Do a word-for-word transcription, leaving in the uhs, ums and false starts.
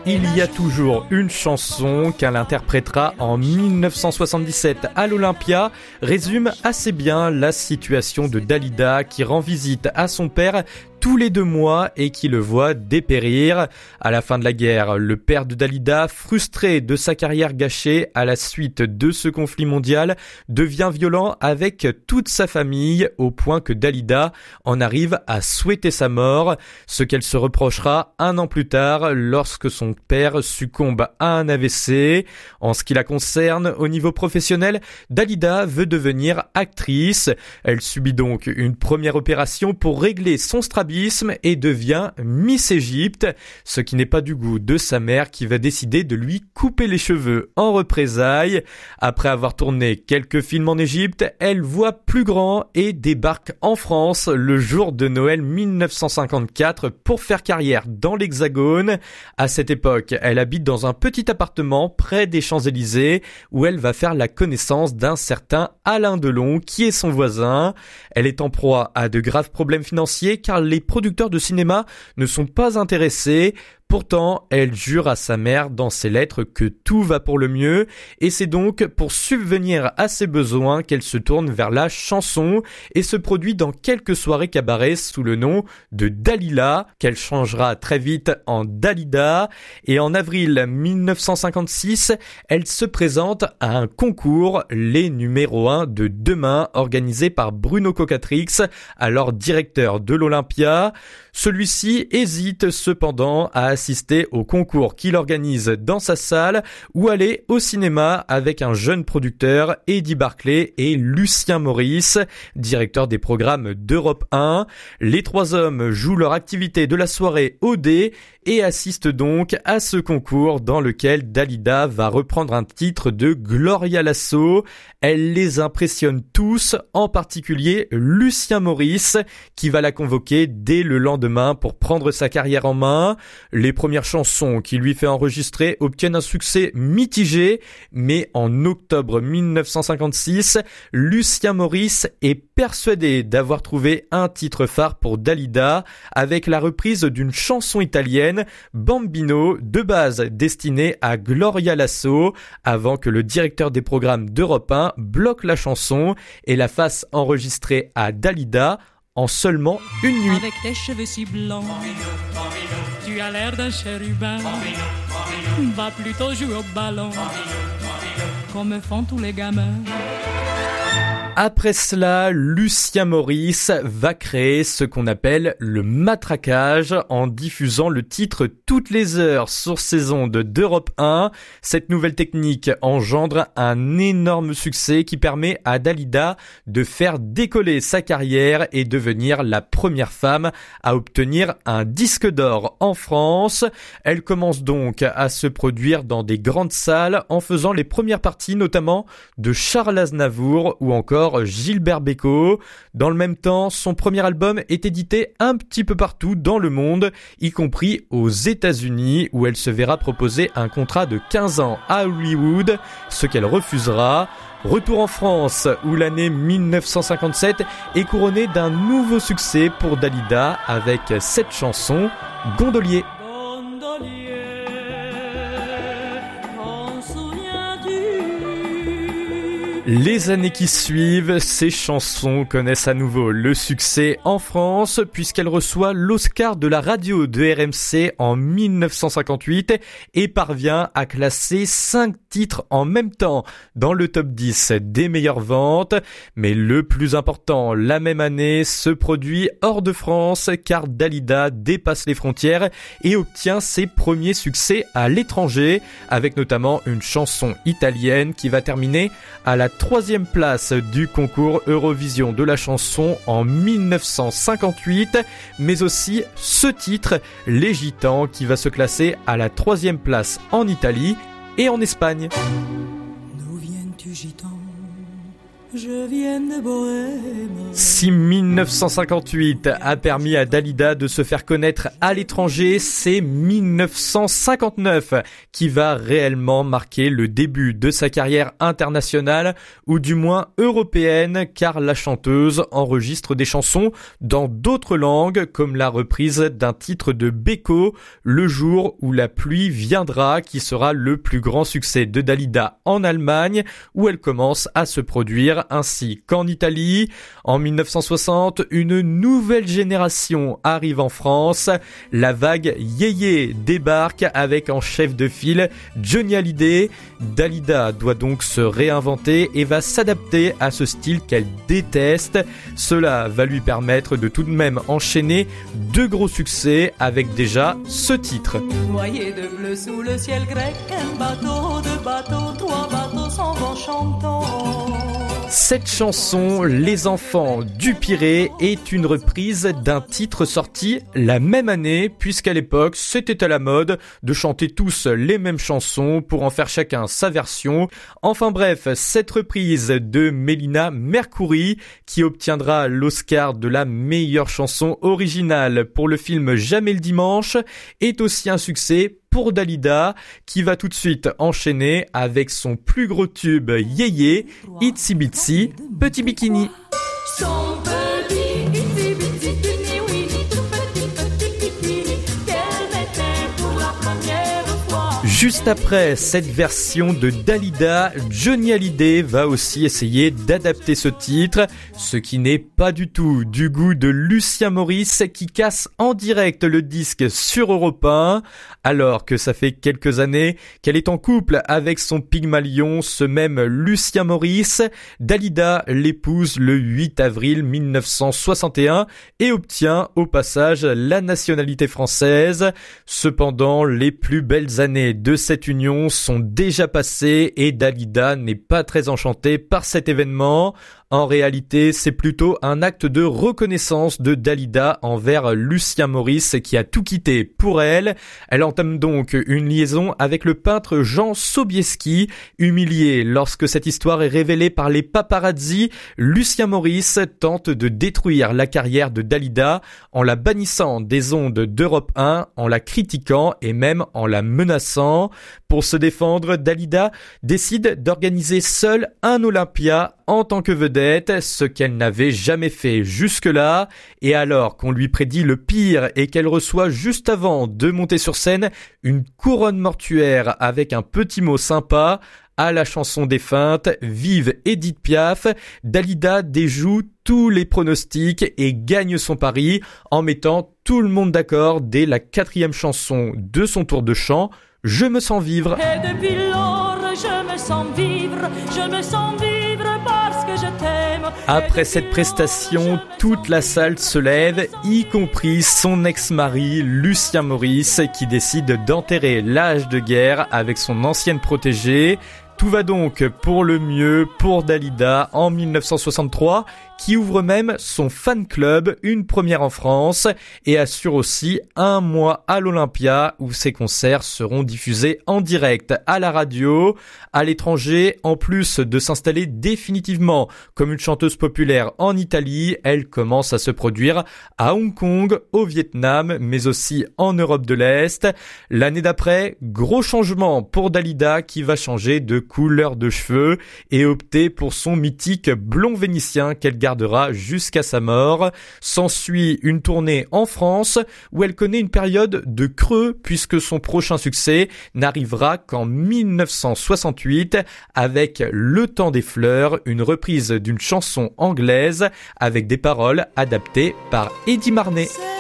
Il y a toujours une chanson qu'elle interprétera en dix-neuf cent soixante-dix-sept à l'Olympia résume assez bien la situation de Dalida qui rend visite à son père tous les deux mois et qui le voit dépérir. À la fin de la guerre, le père de Dalida, frustré de sa carrière gâchée à la suite de ce conflit mondial, devient violent avec toute sa famille au point que Dalida en arrive à souhaiter sa mort, ce qu'elle se reprochera un an plus tard lorsque son père succombe à un A V C. En ce qui la concerne, au niveau professionnel, Dalida veut devenir actrice. Elle subit donc une première opération pour régler son strabisme et devient Miss Égypte, ce qui n'est pas du goût de sa mère qui va décider de lui couper les cheveux en représailles. Après avoir tourné quelques films en Égypte, elle voit plus grand et débarque en France le jour de Noël dix-neuf cent cinquante-quatre pour faire carrière dans l'Hexagone. À cette époque, elle habite dans un petit appartement près des Champs-Élysées où elle va faire la connaissance d'un certain Alain Delon qui est son voisin. Elle est en proie à de graves problèmes financiers car les producteurs de cinéma ne sont pas intéressés. Pourtant, elle jure à sa mère dans ses lettres que tout va pour le mieux et c'est donc pour subvenir à ses besoins qu'elle se tourne vers la chanson et se produit dans quelques soirées cabarets sous le nom de Dalila, qu'elle changera très vite en Dalida. Et en avril dix-neuf cent cinquante-six, elle se présente à un concours, les numéro un de Demain, organisé par Bruno Cocatrix, alors directeur de l'Olympia. Celui-ci hésite cependant à assister au concours qu'il organise dans sa salle ou aller au cinéma avec un jeune producteur, Eddie Barclay et Lucien Maurice, directeur des programmes d'Europe un. Les trois hommes jouent leur activité de la soirée au dé et assistent donc à ce concours dans lequel Dalida va reprendre un titre de Gloria Lasso. Elle les impressionne tous, en particulier Lucien Maurice, qui va la convoquer dès le lendemain pour prendre sa carrière en main. Les premières chansons qu'il lui fait enregistrer obtiennent un succès mitigé, mais en octobre dix-neuf cent cinquante-six, Lucien Maurice est persuadé d'avoir trouvé un titre phare pour Dalida avec la reprise d'une chanson italienne, Bambino, de base destinée à Gloria Lasso, avant que le directeur des programmes d'Europe un bloque la chanson et la fasse enregistrer à Dalida en seulement une nuit. Avec tes cheveux si blancs, tu as l'air d'un chérubin. Va plutôt jouer au ballon, comme font tous les gamins. Après cela, Lucien Maurice va créer ce qu'on appelle le matraquage en diffusant le titre toutes les heures sur ses ondes d'Europe un. Cette nouvelle technique engendre un énorme succès qui permet à Dalida de faire décoller sa carrière et devenir la première femme à obtenir un disque d'or en France. Elle commence donc à se produire dans des grandes salles en faisant les premières parties notamment de Charles Aznavour ou encore Gilbert Bécaud. Dans le même temps, son premier album est édité un petit peu partout dans le monde, y compris aux États-Unis, où elle se verra proposer un contrat de quinze ans à Hollywood, ce qu'elle refusera. Retour en France, où l'année dix-neuf cent cinquante-sept est couronnée d'un nouveau succès pour Dalida avec cette chanson, Gondolier. Les années qui suivent, ces chansons connaissent à nouveau le succès en France puisqu'elle reçoit l'Oscar de la radio de R M C en dix-neuf cent cinquante-huit et parvient à classer cinq titres en même temps dans le top dix des meilleures ventes. Mais le plus important, la même année, se produit hors de France car Dalida dépasse les frontières et obtient ses premiers succès à l'étranger avec notamment une chanson italienne qui va terminer à la troisième place du concours Eurovision de la chanson en dix-neuf cent cinquante-huit, mais aussi ce titre, Les Gitans, qui va se classer à la troisième place en Italie et en Espagne. D'où viens-tu, gitan? Je viens de Bohême. Si dix-neuf cent cinquante-huit a permis à Dalida de se faire connaître à l'étranger, c'est dix-neuf cent cinquante-neuf qui va réellement marquer le début de sa carrière internationale, ou du moins européenne, car la chanteuse enregistre des chansons dans d'autres langues, comme la reprise d'un titre de Beko, Le jour où la pluie viendra, qui sera le plus grand succès de Dalida en Allemagne, où elle commence à se produire, ainsi qu'en Italie. En dix-neuf cent soixante, une nouvelle génération arrive en France. La vague yéyé débarque avec en chef de file Johnny Hallyday. Dalida doit donc se réinventer et va s'adapter à ce style qu'elle déteste. Cela va lui permettre de tout de même enchaîner deux gros succès avec déjà ce titre. Noyé de bleu sous le ciel grec, un bateau, deux bateaux, trois bateaux s'en vont chantant. Cette chanson, Les enfants du Pirée, est une reprise d'un titre sorti la même année, puisqu'à l'époque, c'était à la mode de chanter tous les mêmes chansons pour en faire chacun sa version. Enfin bref, cette reprise de Mélina Mercouri, qui obtiendra l'Oscar de la meilleure chanson originale pour le film Jamais le dimanche, est aussi un succès pour Dalida, qui va tout de suite enchaîner avec son plus gros tube yéyé, Itsy Bitsy Petit Bikini. Son petit itsy bitsy bikini, oui, tout petit petit bikini qu'elle mettait pour la première fois. Juste après cette version de Dalida, Johnny Hallyday va aussi essayer d'adapter ce titre, ce qui n'est pas du tout du goût de Lucien Maurice, qui casse en direct le disque sur Europe un, alors que ça fait quelques années qu'elle est en couple avec son Pygmalion, ce même Lucien Maurice. Dalida l'épouse le huit avril dix-neuf cent soixante et un et obtient au passage la nationalité française. Cependant, les plus belles années de cette union sont déjà passées et Dalida n'est pas très enchantée par cet événement. En réalité, c'est plutôt un acte de reconnaissance de Dalida envers Lucien Maurice, qui a tout quitté pour elle. Elle entame donc une liaison avec le peintre Jean Sobieski. Humilié lorsque cette histoire est révélée par les paparazzi, Lucien Maurice tente de détruire la carrière de Dalida en la bannissant des ondes d'Europe un, en la critiquant et même en la menaçant. Pour se défendre, Dalida décide d'organiser seule un Olympia en tant que vedette, ce qu'elle n'avait jamais fait jusque-là. Et alors qu'on lui prédit le pire et qu'elle reçoit juste avant de monter sur scène une couronne mortuaire avec un petit mot sympa, à la chanson défunte Vive Édith Piaf, Dalida déjoue tous les pronostics et gagne son pari en mettant tout le monde d'accord dès la quatrième chanson de son tour de chant, Je me sens vivre. Et depuis lors, je me sens vivre, je me sens vivre parce que je t'aime. Après cette prestation, toute la salle se lève, y compris son ex-mari Lucien Maurice, qui décide d'enterrer l'âge de guerre avec son ancienne protégée. Tout va donc pour le mieux pour Dalida en dix-neuf cent soixante-trois, qui ouvre même son fan club, une première en France, et assure aussi un mois à l'Olympia où ses concerts seront diffusés en direct à la radio. À l'étranger, en plus de s'installer définitivement comme une chanteuse populaire en Italie, elle commence à se produire à Hong Kong, au Vietnam, mais aussi en Europe de l'Est. L'année d'après, gros changement pour Dalida, qui va changer de couleur de cheveux et opter pour son mythique blond vénitien qu'elle gardera jusqu'à sa mort. S'ensuit une tournée en France où elle connaît une période de creux puisque son prochain succès n'arrivera qu'en dix-neuf cent soixante-huit avec Le temps des fleurs, une reprise d'une chanson anglaise avec des paroles adaptées par Eddie Marnay.